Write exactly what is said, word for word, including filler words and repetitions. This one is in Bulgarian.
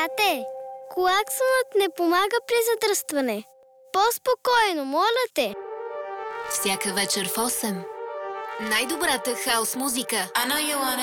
Тате, клаксонът не помага при задръстване. По-спокойно, моля те. Всяка вечер в осем. Най-добрата хаос музика.